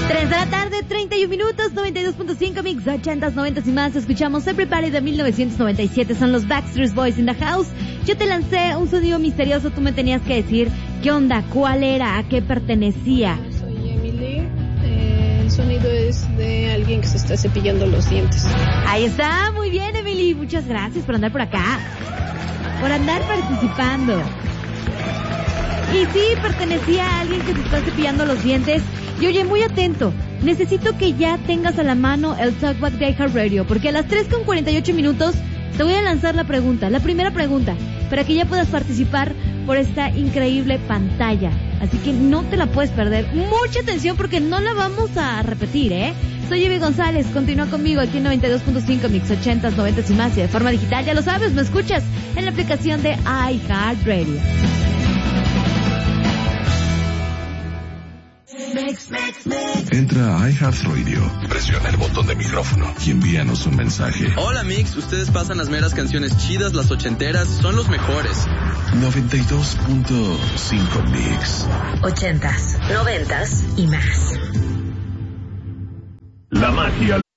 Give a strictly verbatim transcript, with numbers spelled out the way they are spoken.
tres de la tarde, treinta y un minutos, noventa y dos punto cinco Mix, ochentas, noventas y más. Escuchamos Everybody de mil novecientos noventa y siete. Son los Backstreet Boys in the house. Yo te lancé un sonido misterioso. Tú me tenías que decir qué onda, cuál era, a qué pertenecía. Soy Emily. Eh, el sonido es de alguien que se está cepillando los dientes. Ahí está, muy bien, Emily. Muchas gracias por andar por acá, por andar participando. Y sí, pertenecía a alguien que se está cepillando los dientes. Y oye, muy atento, necesito que ya tengas a la mano el Talkback de iHeartRadio, porque a las tres con cuarenta y ocho minutos te voy a lanzar la pregunta, la primera pregunta, para que ya puedas participar por esta increíble pantalla. Así que no te la puedes perder. Mucha atención porque no la vamos a repetir, ¿eh? Soy Ivy González, continúa conmigo aquí en noventa y dos punto cinco Mix, ochentas, noventas y más, y de forma digital, ya lo sabes, me escuchas en la aplicación de iHeartRadio. Mix, mix, mix. Entra a iHeartRadio, presiona el botón de micrófono y envíanos un mensaje. Hola Mix, ustedes pasan las meras canciones chidas, las ochenteras, son los mejores. noventa y dos punto cinco Mix. Ochentas, noventas y más. La magia